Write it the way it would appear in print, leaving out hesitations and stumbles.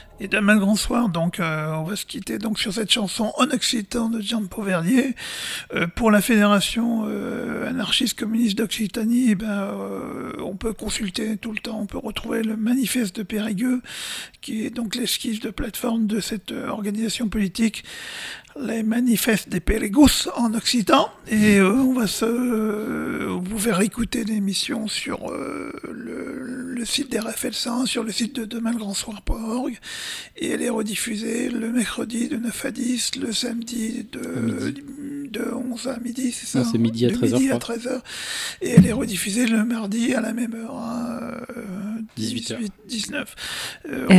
Et demain le grand soir, donc on va se quitter donc sur cette chanson en occitan de Giampo Verdier. Pour la fédération anarchiste communiste d'Occitanie, on peut consulter tout le temps, on peut retrouver le manifeste de Périgueux, qui est donc l'esquisse de plateforme de cette organisation politique, les manifestes des Périgous en occitan. Et vous pouvez réécouter l'émission sur le site d'RFL 100, sur le site de demainlegrandssoir.org, et elle est rediffusée le mercredi de 9 à 10, le samedi de 11 à midi, c'est ça? Non, c'est midi à 13h. Midi à 13h. Et elle est rediffusée le mardi à la même heure, 18h. 19.